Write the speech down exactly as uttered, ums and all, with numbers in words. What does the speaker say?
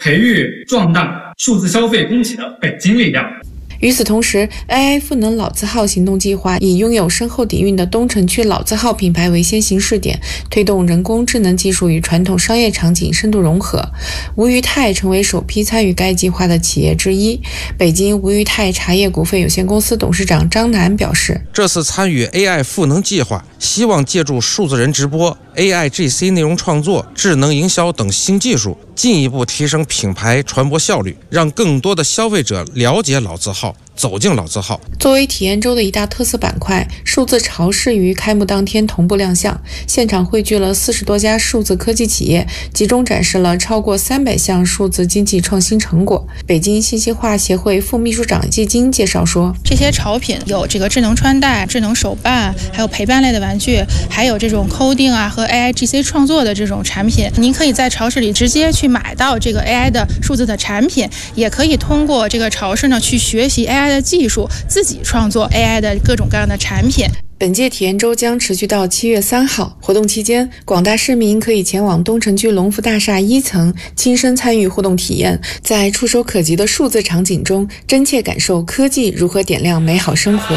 培育壮大数字消费供给的北京力量。 与此同时 ，A I 赋能老字号行动计划以拥有深厚底蕴的东城区老字号品牌为先行试点，推动人工智能技术与传统商业场景深度融合。吴裕泰成为首批参与该计划的企业之一。北京吴裕泰茶叶股份有限公司董事长张楠表示， 这次参与 A I 赋能计划，希望借助数字人直播、A I G C 内容创作、智能营销等新技术，进一步提升品牌传播效率，让更多的消费者了解老字号，走进老字号。 作为体验周的一大特色板块，数字潮市于开幕当天同步亮相，现场汇聚了四十多家数字科技企业，集中展示了超过三百项数字经济创新成果。北京信息化协会副秘书长季金介绍说， 这些潮品有这个智能穿戴、智能手办，还有陪伴类的玩具，还有这种 coding 啊和 A I G C 创作的这种产品。您可以在潮市里直接去买到这个 A I 的数字的产品，也可以通过这个潮市呢去学习 A I 的技术，自己创作 A I 的各种各样的产品。 本届体验周将持续到七月三号，活动期间，广大市民可以前往东城区龙福大厦一层，亲身参与互动体验，在触手可及的数字场景中，真切感受科技如何点亮美好生活。